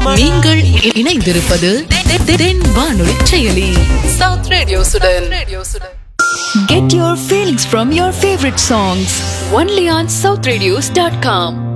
நீங்கள் இணைந்திருப்பது தென் வானொலி செயலி south ரேடியோசுடன். Get your feelings from your favorite songs only on southradios.com.